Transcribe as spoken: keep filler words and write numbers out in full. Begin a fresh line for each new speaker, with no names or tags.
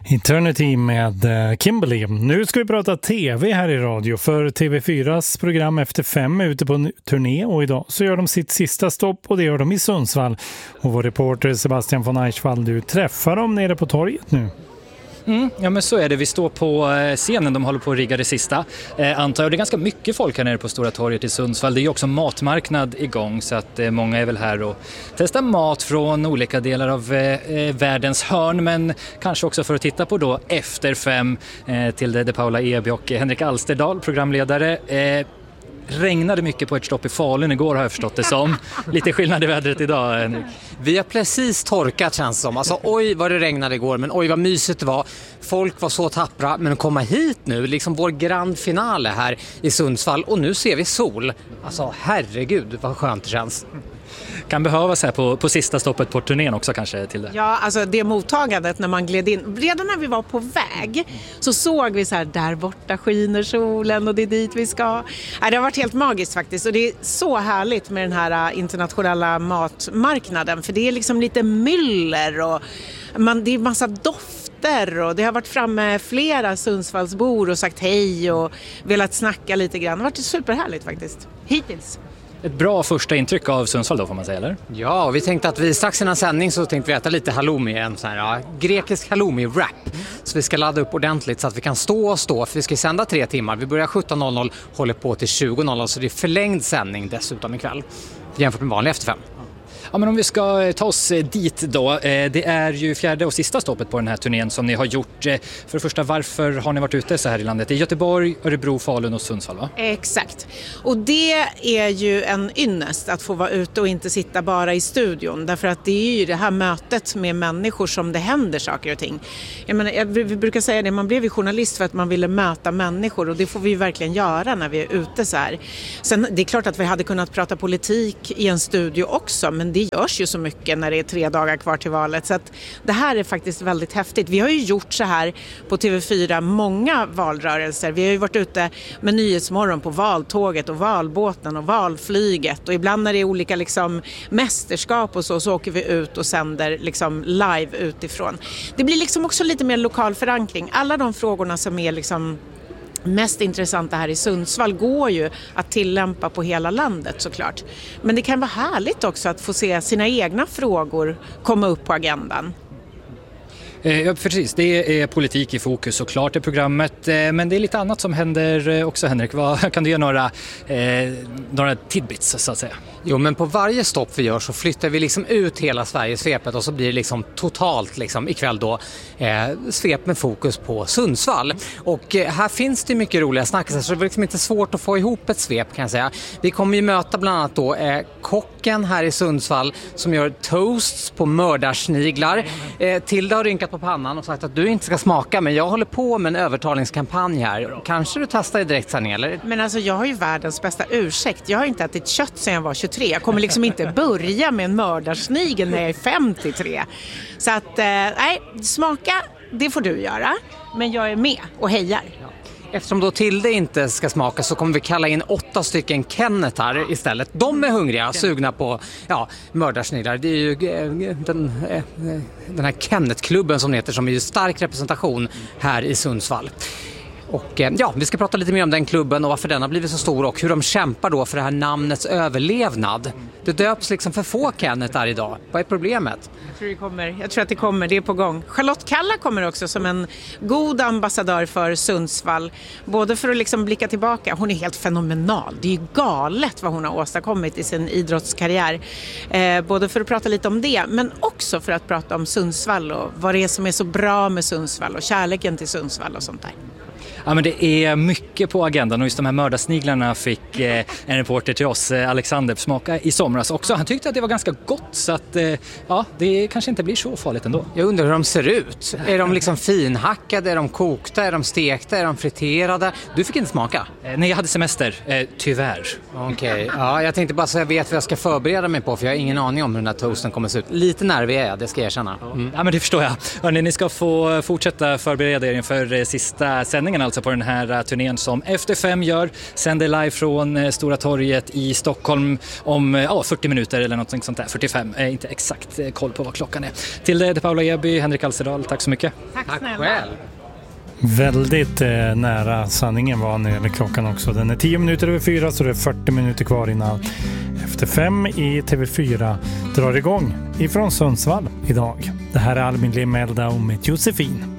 Eternity med Kimberly. Nu ska vi prata tv här i radio, för T V fyras program Efter fem är ute på en turné och idag så gör de sitt sista stopp och det gör de i Sundsvall. Och vår reporter Sebastian von Eichwald, du träffar dem nere på torget nu.
Mm, ja men så är det, vi står på scenen, de håller på att rigga det sista eh, antar jag. Det är ganska mycket folk här nere på Stora torget i Sundsvall. Det är ju också matmarknad igång, så att eh, många är väl här och testar mat från olika delar av eh, världens hörn, men kanske också för att titta på då Efter fem eh, till det, det Paula Eby och Henrik Alsterdal, programledare. eh, Regnade mycket på ett stopp i Falun igår, har jag förstått det som. Lite skillnad i vädret idag, Henrik.
Vi har precis torkat, känns som. Alltså oj vad det regnade igår, men oj vad mysigt det var. Folk var så tappra, men att komma hit nu, liksom vår grand finale här i Sundsvall, och nu ser vi sol. Alltså herregud vad skönt det känns.
Kan behövas här på, på sista stoppet på turnén också kanske till det.
Ja, alltså det mottagandet när man gled in. Redan när vi var på väg så såg vi så här, där borta skiner solen och det är dit vi ska. Ja, det har varit helt magiskt faktiskt, och det är så härligt med den här internationella matmarknaden, för det är liksom lite myller och man, det är massa dofter, och det har varit framme flera Sundsvallsbor och sagt hej och velat snacka lite grann. Det har varit superhärligt faktiskt, hittills.
Ett bra första intryck av Sundsvall då, får man säga, eller?
Ja, och vi tänkte att vi strax innan sändning så tänkte vi äta lite halloumi, en sån här ja, grekisk halloumi-wrap. Så vi ska ladda upp ordentligt så att vi kan stå och stå, för vi ska sända tre timmar. Vi börjar sjutton noll noll, håller på till tjugo noll noll, så det är förlängd sändning dessutom ikväll jämfört med vanlig Efter fem.
Ja, men om vi ska ta oss dit då, det är ju fjärde och sista stoppet på den här turnén som ni har gjort. För det första, varför har ni varit ute så här i landet? I Göteborg, Örebro, Falun och Sundsvall, va?
Exakt. Och det är ju en ynnest att få vara ute och inte sitta bara i studion. Därför att det är ju det här mötet med människor som det händer saker och ting. Jag menar, vi brukar säga det, man blev ju journalist för att man ville möta människor, och det får vi ju verkligen göra när vi är ute så här. Sen det är klart att vi hade kunnat prata politik i en studio också, men det görs ju så mycket när det är tre dagar kvar till valet, så att det här är faktiskt väldigt häftigt. Vi har ju gjort så här på T V fyra många valrörelser. Vi har ju varit ute med Nyhetsmorgon på valtåget och valbåten och valflyget, och ibland när det är olika liksom mästerskap och så, så åker vi ut och sänder liksom live utifrån. Det blir liksom också lite mer lokal förankring. Alla de frågorna som är liksom mest intressanta här i Sundsvall går ju att tillämpa på hela landet såklart. Men det kan vara härligt också att få se sina egna frågor komma upp på agendan.
Ja, precis. Det är politik i fokus såklart i programmet, men det är lite annat som händer också, Henrik. Vad, kan du ge några, eh, några tidbits så att säga?
Jo, men på varje stopp vi gör så flyttar vi liksom ut hela Sverigesvepet, och så blir det liksom totalt liksom ikväll då eh, svep med fokus på Sundsvall. Och eh, här finns det mycket roliga snack, så det är liksom inte svårt att få ihop ett svep, kan jag säga. Vi kommer ju möta bland annat då eh, kocken här i Sundsvall som gör toasts på mördarsniglar. Eh, Tilda har rynkat på pannan och sagt att du inte ska smaka, men jag håller på med en övertalningskampanj här. Kanske du testar i direktsändning, eller? Men alltså, jag har ju världens bästa ursäkt. Jag har inte ätit kött sedan jag var tjugotre. Jag kommer liksom inte börja med en mördarsnigel när jag är femtiotre. Så att, eh, nej, smaka, det får du göra. Men jag är med och hejar. Eftersom då Tilde inte ska smaka så kommer vi kalla in åtta stycken Kennetar istället. De är hungriga, sugna på ja, mördarsniglar. Det är ju eh, den, eh, den här Kennetklubben som heter, som är ju stark representation här i Sundsvall. Och ja, vi ska prata lite mer om den klubben och varför den har blivit så stor och hur de kämpar då för det här namnets överlevnad. Det döps liksom för få Kennetar idag. Vad är problemet? Jag tror, det kommer. Jag tror att det kommer, det är på gång. Charlotte Kalla kommer också som en god ambassadör för Sundsvall. Både för att liksom blicka tillbaka, hon är helt fenomenal. Det är ju galet vad hon har åstadkommit i sin idrottskarriär. Eh, både för att prata lite om det, men också för att prata om Sundsvall och vad det är som är så bra med Sundsvall och kärleken till Sundsvall och sånt där.
Ja, men det är mycket på agendan, och just de här mördarsniglarna fick eh, en reporter till oss, eh, Alexander, smaka i somras också. Han tyckte att det var ganska gott, så att eh, ja, det kanske inte blir så farligt ändå.
Jag undrar hur de ser ut. Är de liksom finhackade, är de kokta, är de stekta, är de friterade? Du fick inte smaka?
Eh, nej, jag hade semester, eh, tyvärr.
Okej, okay. Ja, jag tänkte bara så jag vet vad jag ska förbereda mig på, för jag har ingen aning om hur den här toasten kommer se ut. Lite nervig är jag, det ska jag erkänna.
Mm. Ja, men det förstår jag. Hörrni, ni ska få fortsätta förbereda er inför eh, sista sändningen alltså. satsa på den här turnén som Efter fem gör. Sänder live från Stora torget i Stockholm om ja, fyrtio minuter eller något sånt där, fyrtiofem. Eh, inte exakt koll på vad klockan är. Till det, Paula Eby, Henrik Alsedal, tack så mycket.
Tack,
Tack
snälla.
själv.
Väldigt eh, nära sanningen var när det gäller klockan också. Den är tio minuter över fyra, så det är fyrtio minuter kvar innan Efter fem i T V fyra drar igång ifrån Sundsvall idag. Det här är Albin Limelda och med Josefin.